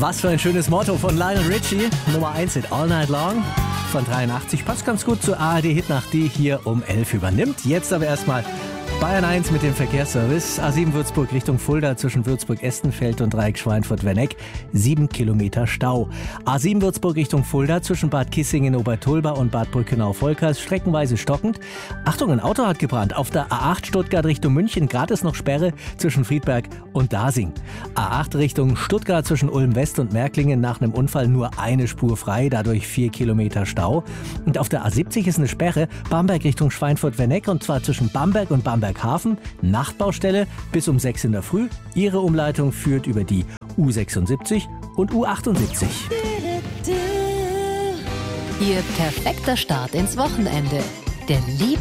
Was für ein schönes Motto von Lionel Richie. Nummer 1 in All Night Long von 83. Passt ganz gut zur ARD-Hitnacht, die hier um 11 übernimmt. Jetzt aber erstmal Bayern 1 mit dem Verkehrsservice. A7 Würzburg Richtung Fulda zwischen Würzburg-Estenfeld und Dreieck Schweinfurt-Werneck. 7 Kilometer Stau. A7 Würzburg Richtung Fulda zwischen Bad Kissingen, Obertulba und Bad Brückenau-Volkers. Streckenweise stockend. Achtung, ein Auto hat gebrannt. Auf der A8 Stuttgart Richtung München. Gerade ist noch Sperre zwischen Friedberg und Dasing. A8 Richtung Stuttgart zwischen Ulm-West und Märklingen. Nach einem Unfall nur eine Spur frei. Dadurch 4 Kilometer Stau. Und auf der A70 ist eine Sperre. Bamberg Richtung Schweinfurt-Werneck. Und zwar zwischen Bamberg und Bamberg Hafen, Nachtbaustelle bis um 6 in der Früh. Ihre Umleitung führt über die U76 und U78. Ihr perfekter Start ins Wochenende. Der Liebe